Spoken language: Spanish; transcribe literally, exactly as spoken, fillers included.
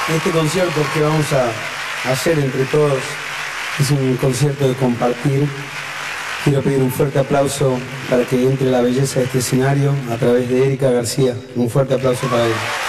Este concierto que vamos a hacer entre todos es un concierto de compartir. Quiero pedir un fuerte aplauso para que entre la belleza de este escenario a través de Erika García. Un fuerte aplauso para ella.